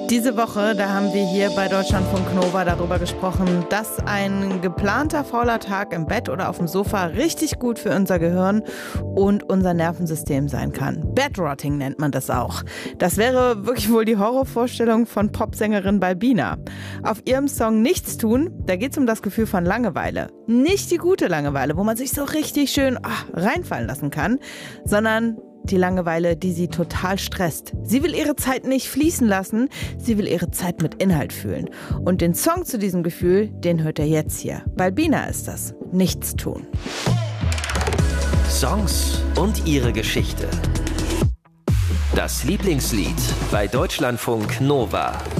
Diese Woche, da haben wir hier bei Deutschlandfunk Nova darüber gesprochen, dass ein geplanter fauler Tag im Bett oder auf dem Sofa richtig gut für unser Gehirn und unser Nervensystem sein kann. Bedrotting nennt man das auch. Das wäre wirklich wohl die Horrorvorstellung von Popsängerin Balbina. Auf ihrem Song Nichtstun, da geht es um das Gefühl von Langeweile. Nicht die gute Langeweile, wo man sich so richtig schön reinfallen lassen kann, sondern die Langeweile, die sie total stresst. Sie will ihre Zeit nicht fließen lassen, sie will ihre Zeit mit Inhalt füllen. Und den Song zu diesem Gefühl, den hört er jetzt hier. Balbina ist das. Nichtstun. Songs und ihre Geschichte. Das Lieblingslied bei Deutschlandfunk Nova.